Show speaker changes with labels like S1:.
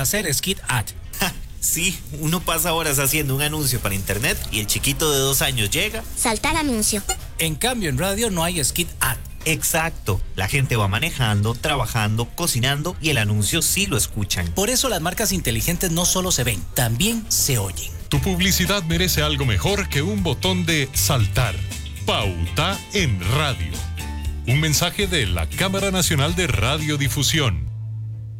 S1: hacer skit ad.
S2: Sí, uno pasa horas haciendo un anuncio para internet y el chiquito de 2 años llega.
S3: Saltar anuncio.
S1: En cambio, en radio no hay skit ad.
S2: Exacto. La gente va manejando, trabajando, cocinando y el anuncio sí lo escuchan.
S1: Por eso las marcas inteligentes no solo se ven, también se oyen.
S4: Tu publicidad merece algo mejor que un botón de saltar. Pauta en radio. Un mensaje de la Cámara Nacional de Radiodifusión,